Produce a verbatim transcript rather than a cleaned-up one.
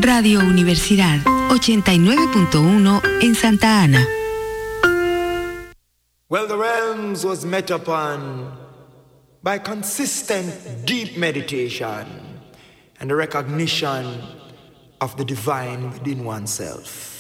Radio Universidad ochenta y nueve punto uno en Santa Ana. Well, the realms was met upon by consistent deep meditation and the recognition of the divine within oneself.